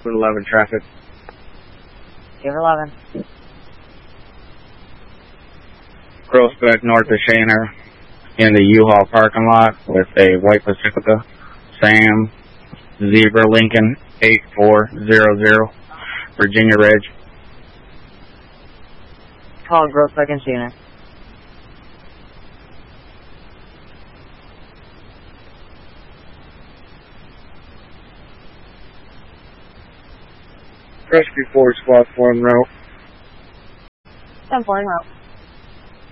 11 traffic. Give 11. Prospect north of Shaner in the U-Haul parking lot with a white Pacifica, Sam, Zebra Lincoln 8400, Virginia Reg. Call Groesbeck and Shaner. Rescue 4 squad 4 en route. 10-4 en route.